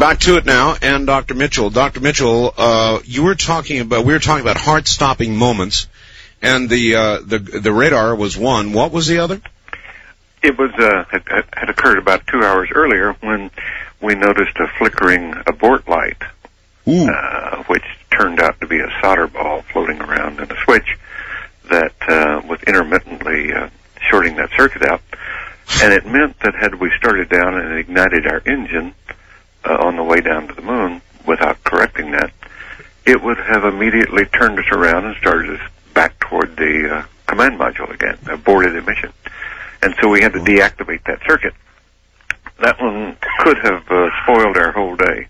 Back to it now, and Dr. Mitchell. Dr. Mitchell, we were talking about heart-stopping moments, and the radar was one. What was the other? It was had occurred about 2 hours earlier when we noticed a flickering abort light, which turned out to be a solder ball floating around in a switch that was intermittently shorting that circuit out. And it meant that had we started down and ignited our engine on the way down to the moon without correcting that, it would have immediately turned us around and started us back toward the command module again, aborted the mission. And so we had to deactivate that circuit. That one could have spoiled our whole day.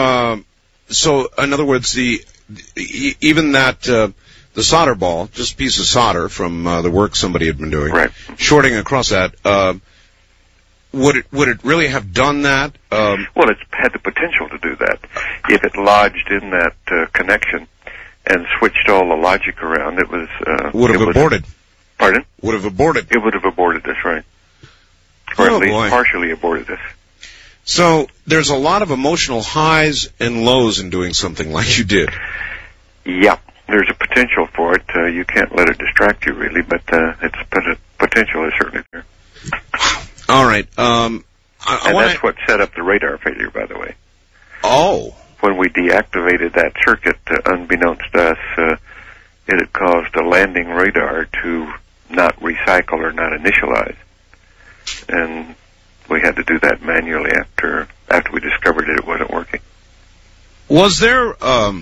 So, in other words, even that the solder ball, just a piece of solder from the work somebody had been doing, right, shorting across that, would it really have done that? Well, it's had the potential to do that. If it lodged in that connection and switched all the logic around, it would have aborted. Pardon? Would have aborted. It would have aborted us, right. Or at least partially aborted us. So there's a lot of emotional highs and lows in doing something like you did. Yeah, there's a potential for it. You can't let it distract you, really, but potential is certainly there. All right. That's what set up the radar failure, by the way. Oh. When we deactivated that circuit, unbeknownst to us, it had caused a landing radar to not recycle or not initialize. And we had to do that manually after we discovered it wasn't working. Was there,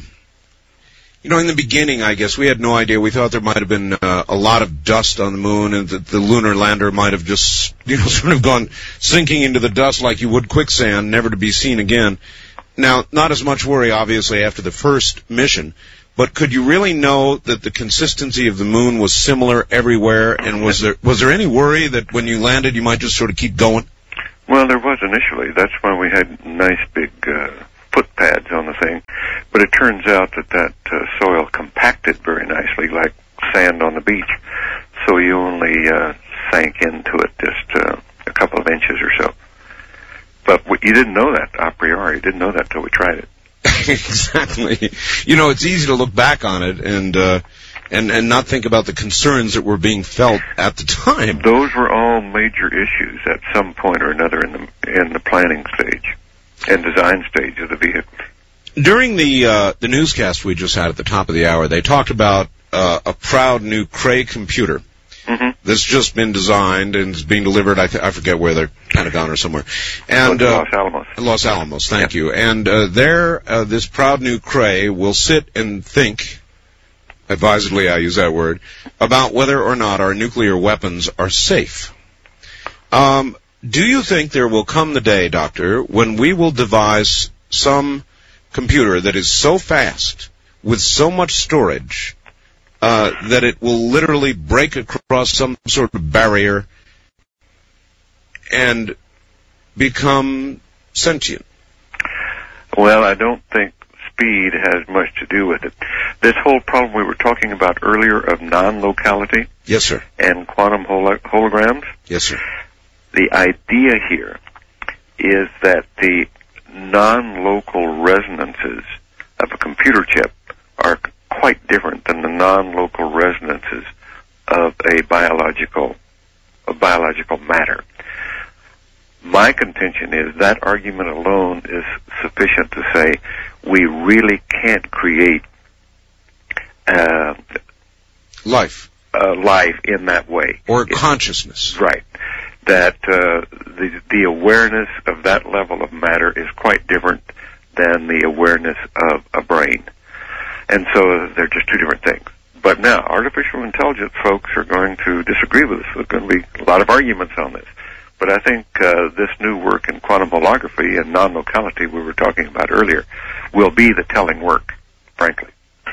in the beginning, I guess, we had no idea. We thought there might have been a lot of dust on the moon and that the lunar lander might have just, sort of gone sinking into the dust like you would quicksand, never to be seen again. Now, not as much worry, obviously, after the first mission, but could you really know that the consistency of the moon was similar everywhere, and was there any worry that when you landed you might just sort of keep going? Well, there was initially. That's why we had nice big foot pads on the thing. But it turns out that soil compacted very nicely, like sand on the beach. So you only sank into it just a couple of inches or so. But you didn't know that a priori. You didn't know that till we tried it. Exactly. It's easy to look back on it and not think about the concerns that were being felt at the time. Those were all major issues at some point or another in the planning stage and design stage of the vehicle. During the newscast we just had at the top of the hour, they talked about a proud new Cray computer. Mm-hmm. That's just been designed and is being delivered, I forget where, they're Pentagon or somewhere. And Los Alamos. Los Alamos, thank you. And this proud new Cray will sit and think, advisedly I use that word, about whether or not our nuclear weapons are safe. Do you think there will come the day, Doctor, when we will devise some computer that is so fast, with so much storage, that it will literally break across some sort of barrier and become sentient? Well, I don't think speed has much to do with it. This whole problem we were talking about earlier of non-locality, yes, sir, and quantum holograms, yes, sir. The idea here is that the non-local resonances of a computer chip are quite different than the non-local resonances of a biological matter. My contention is that argument alone is sufficient to say we really can't create life in that way. Or consciousness. Right. That the awareness of that level of matter is quite different than the awareness of a brain. And so they're just two different things. But now, artificial intelligence folks are going to disagree with us. There's going to be a lot of arguments on this. But I think this new work in quantum holography and non-locality we were talking about earlier will be the telling work, frankly.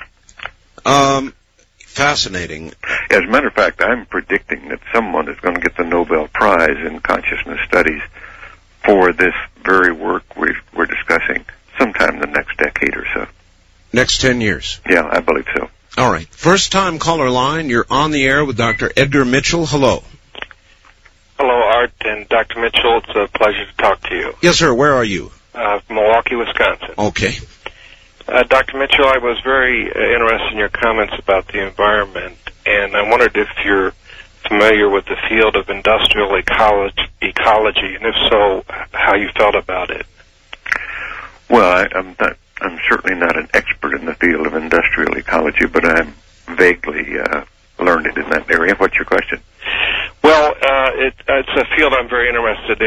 Fascinating. As a matter of fact, I'm predicting that someone is going to get the Nobel Prize in Consciousness Studies for this very work we're discussing sometime in the next decade or so. Next 10 years? Yeah, I believe so. All right. First-time caller line. You're on the air with Dr. Edgar Mitchell. Hello. Hello, Art and Dr. Mitchell. It's a pleasure to talk to you. Yes, sir. Where are you? Milwaukee, Wisconsin. Okay. Dr. Mitchell, I was very interested in your comments about the environment, and I wondered if you're familiar with the field of industrial ecology, and if so, how you felt about it. Well, I'm certainly not an expert in the field of industrial ecology, but I'm vaguely learned in that area. What's your question? Well, it's a field I'm very interested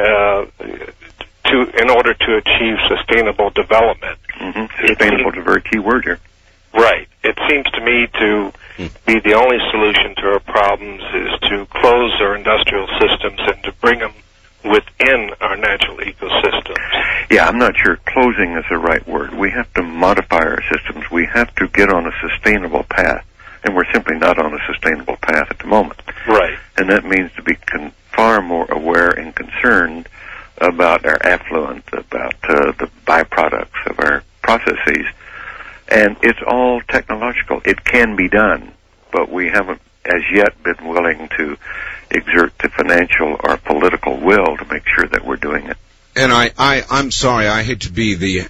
in in order to achieve sustainable development. Mm-hmm. Sustainable is a very key word here. Right. It seems to me to be the only solution to our problems is to close our industrial systems and to bring them within our natural ecosystems. Yeah, I'm not sure closing is the right word. We have to modify our systems. We have to get on a sustainable path, and we're simply not on a sustainable path at the moment. Right. And that means to be far more aware and concerned about our affluent, about the byproducts of our processes. And it's all technological. It can be done, but we haven't as yet been willing to exert the financial or political will to make sure that we're doing it. And I'm sorry, I hate to be the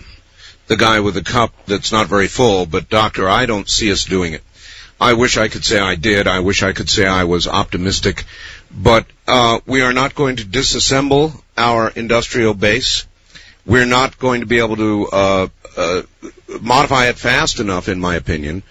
guy with the cup that's not very full, but Doctor, I don't see us doing it. I wish I could say I did. I wish I could say I was optimistic. But we are not going to disassemble our industrial base. We're not going to be able to modify it fast enough, in my opinion,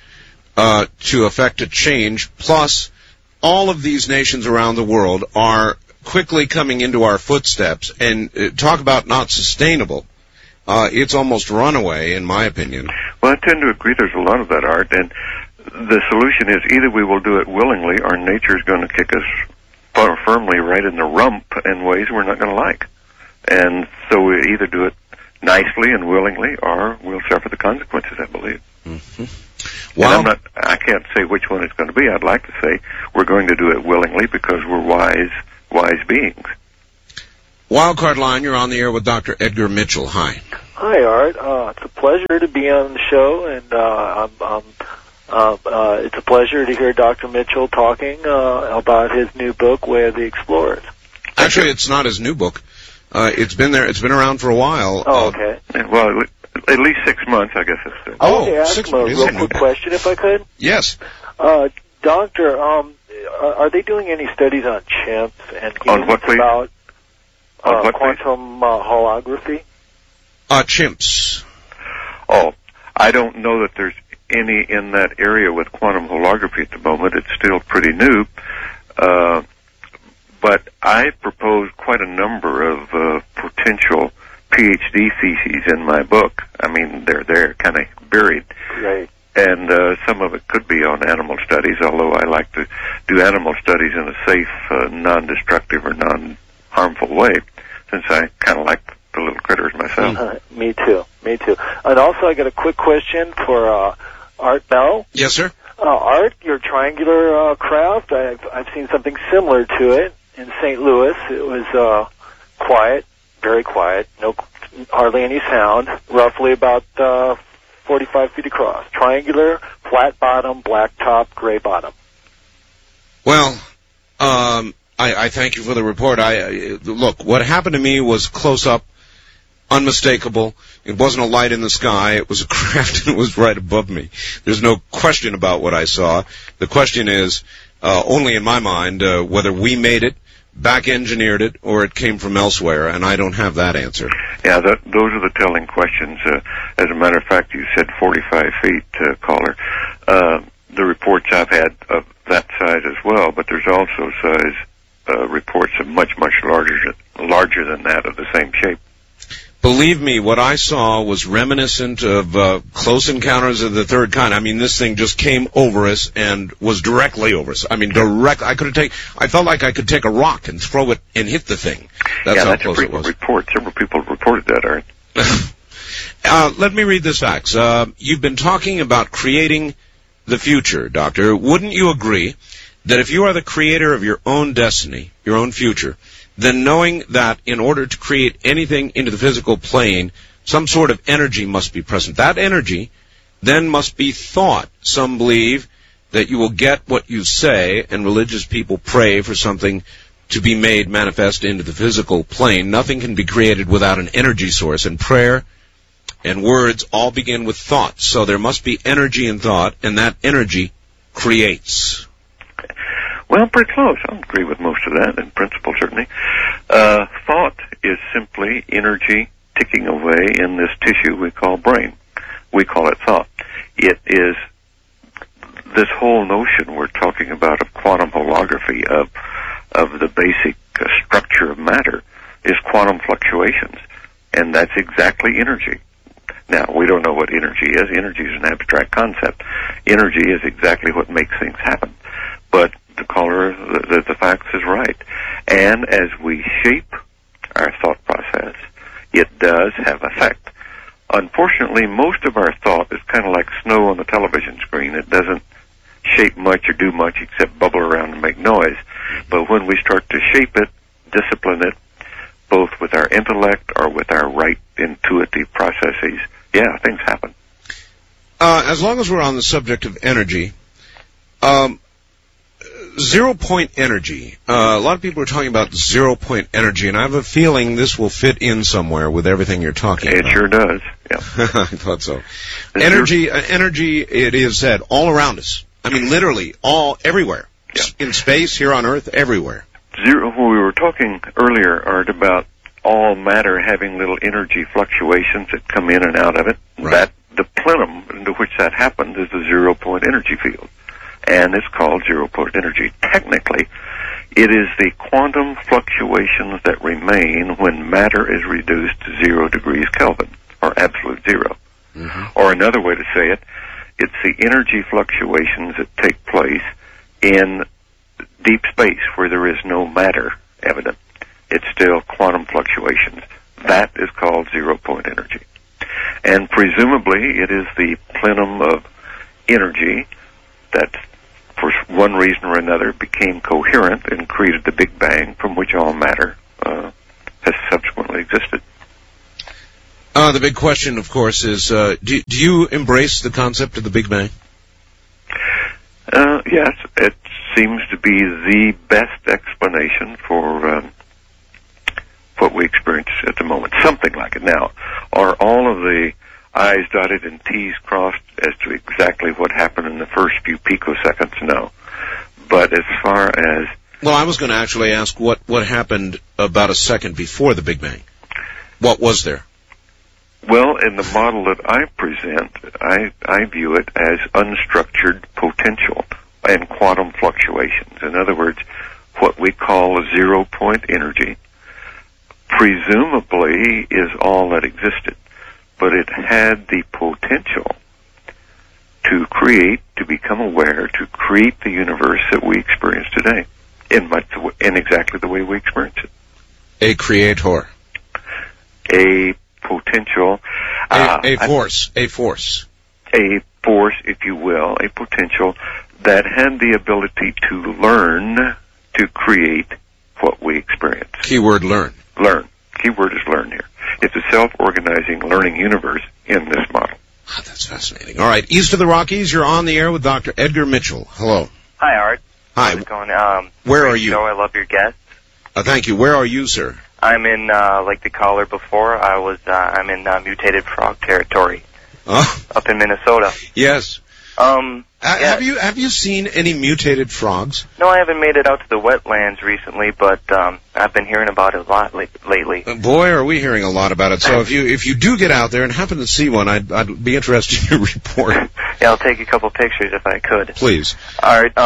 to effect a change. Plus, all of these nations around the world are quickly coming into our footsteps. And talk about not sustainable. It's almost runaway, in my opinion. Well, I tend to agree. There's a lot of that, Art. And the solution is either we will do it willingly or nature's going to kick us firmly right in the rump in ways we're not going to like. And so we either do it nicely and willingly or we'll suffer the consequences, I believe. Mm-hmm. Well, and I can't say which one it's going to be. I'd like to say we're going to do it willingly because we're wise beings. Wildcard Line, you're on the air with Dr. Edgar Mitchell. Hi. Hi, Art. It's a pleasure to be on the show, and it's a pleasure to hear Dr. Mitchell talking about his new book, Way of the Explorers. Actually, it's not his new book. It's been there. It's been around for a while. Oh, okay. Well, at least 6 months, I guess. Okay, ask him a real quick question, if I could. Yes. Doctor, are they doing any studies on chimps and on what, about what quantum holography? Chimps. Oh, I don't know that there's any in that area with quantum holography at the moment. It's still pretty new. But I proposed quite a number of potential PhD theses in my book. I mean, they're kind of buried. Right. And some of it could be on animal studies, although I like to do animal studies in a safe, non-destructive or non-harmful way, since I kind of like the little critters myself. Me too. And also, I got a quick question for Art Bell. Yes, sir. Art, your triangular craft, I've seen something similar to it in St. Louis. It was quiet, very quiet, hardly any sound, roughly about 45 feet across. Triangular, flat bottom, black top, gray bottom. Well, I thank you for the report. Look, what happened to me was close up, unmistakable. It wasn't a light in the sky. It was a craft, and it was right above me. There's no question about what I saw. The question is, only in my mind, whether we made it, back-engineered it, or it came from elsewhere, and I don't have that answer. Yeah, those are the telling questions. As a matter of fact, you said 45 feet, caller. The reports I've had of that size as well, but there's also reports of much larger than that, of the same shape. Believe me, what I saw was reminiscent of Close Encounters of the Third Kind. I mean, this thing just came over us and was directly over us. I mean, direct. I felt like I could take a rock and throw it and hit the thing. That's how close it was. Report. Several people reported that, Art. Let me read this facts. You've been talking about creating the future, Doctor. Wouldn't you agree that if you are the creator of your own destiny, your own future, then knowing that in order to create anything into the physical plane, some sort of energy must be present. That energy then must be thought. Some believe that you will get what you say, and religious people pray for something to be made manifest into the physical plane. Nothing can be created without an energy source, and prayer and words all begin with thought. So there must be energy in thought, and that energy creates. Well, pretty close. I'll agree with most of that, in principle, certainly. Thought is simply energy ticking away in this tissue we call brain. We call it thought. It is this whole notion we're talking about of quantum holography, of the basic structure of matter, is quantum fluctuations, and that's exactly energy. Now, we don't know what energy is. Energy is an abstract concept. Energy is exactly what makes things happen. But the caller, the facts is right. And as we shape our thought process, it does have effect. Unfortunately, most of our thought is kind of like snow on the television screen. It doesn't shape much or do much except bubble around and make noise. But when we start to shape it, discipline it, both with our intellect or with our right intuitive processes, yeah, things happen. As long as we're on the subject of energy, zero-point energy. A lot of people are talking about zero-point energy, and I have a feeling this will fit in somewhere with everything you're talking about. It sure does, yeah. I thought so. Energy, it is said, all around us. I mean, literally, everywhere. Yeah. In space, here on Earth, everywhere. Zero, we were talking earlier, Art, about all matter having little energy fluctuations that come in and out of it. Right. That the plenum into which that happens is the zero-point energy field, and it's called zero-point energy. Technically, it is the quantum fluctuations that remain when matter is reduced to 0 degrees Kelvin, or absolute zero. Mm-hmm. Or another way to say it, it's the energy fluctuations that take place in deep space where there is no matter evident. It's still quantum fluctuations. That is called zero-point energy. And presumably it is the plenum of energy that, for one reason or another, became coherent and created the Big Bang from which all matter has subsequently existed. The big question, of course, is do you embrace the concept of the Big Bang? Yes, it seems to be the best explanation for what we experience at the moment. Something like it. Now, are all of the I's dotted and T's crossed as to exactly what happened in the first few picoseconds? No. But as far as... Well, I was going to actually ask what happened about a second before the Big Bang. What was there? Well, in the model that I present, I view it as unstructured potential and quantum fluctuations. In other words, what we call zero-point energy presumably is all that existed, but it had the potential to create, to become aware, to create the universe that we experience today in exactly the way we experience it. A creator. A potential. A force, if you will, a potential that had the ability to learn to create what we experience. Keyword learn. Learn. Keyword is learn here. It's a self-organizing learning universe in this model. Oh, that's fascinating. All right, east of the Rockies, you're on the air with Dr. Edgar Mitchell. Hello. Hi, Art. Hi. How's it going? Where are you? I love your guest. Thank you. Where are you, sir? I'm in, like the caller before, I'm in mutated frog territory. Oh. Up in Minnesota. Yes. Yeah. Have you seen any mutated frogs? No, I haven't made it out to the wetlands recently, but I've been hearing about it a lot lately. Boy, are we hearing a lot about it. So if you do get out there and happen to see one, I'd be interested in your report. Yeah, I'll take a couple pictures if I could. Please. All right.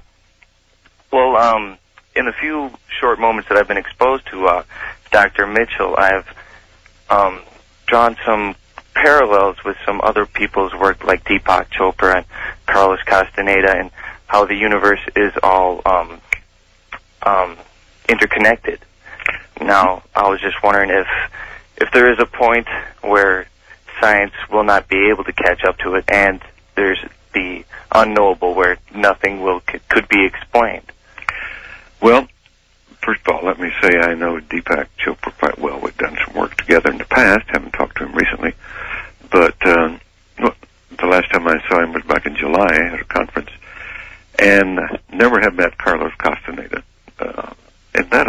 In the few short moments that I've been exposed to Dr. Mitchell, I've drawn some parallels with some other people's work, like Deepak Chopra and Carlos Castaneda, and how the universe is all interconnected. Now, I was just wondering if there is a point where science will not be able to catch up to it, and there's the unknowable where nothing could be explained. Well, first of all, let me say I know Deepak Chopra quite well. We've done some work together in the past. Haven't talked to him recently. But the last time I saw him was back in July at a conference. And never have met Carlos Castaneda. And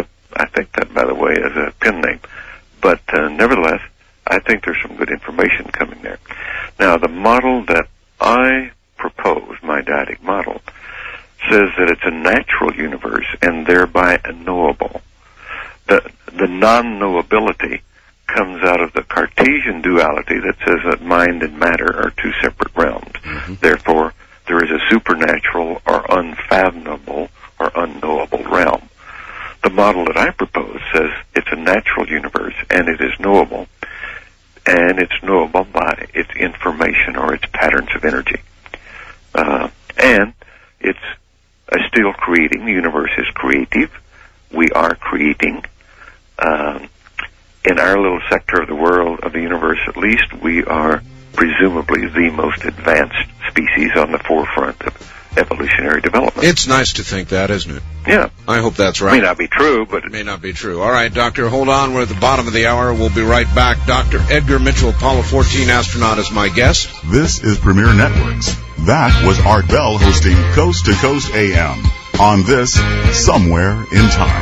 nevertheless, I think there's some good information coming there. Now, the model that I propose, my dyadic model, says that it's a natural universe and thereby unknowable. The non-knowability comes out of the Cartesian duality that says that mind and matter are two separate realms. Mm-hmm. Therefore, there is a supernatural or unfathomable or unknowable realm. The model that I propose says it's a natural universe and it is knowable, and it's knowable by its information or its patterns of energy. And it's still creating. The universe is creative. We are creating. In our little sector of the world, of the universe at least, we are presumably the most advanced species on the forefront of evolutionary development. It's nice to think that, isn't it? Yeah. I hope that's right. It may not be true, but... It may not be true. All right, Doctor, hold on. We're at the bottom of the hour. We'll be right back. Dr. Edgar Mitchell, Apollo 14 astronaut, is my guest. This is Premier Networks. That was Art Bell hosting Coast to Coast AM on this Somewhere in Time.